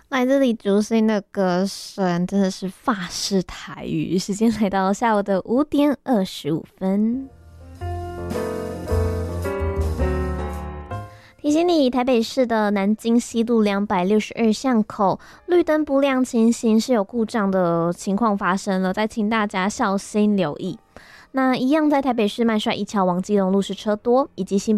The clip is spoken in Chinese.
来自李竹新的歌声真的是法式台语。时间来到下午的5:25。提醒你，台北市的南京西路262巷口绿灯不亮情形是有故障的情况发生了，再请大家小心留意。那一样在台北市曼帅一桥往基隆路是车多，以及新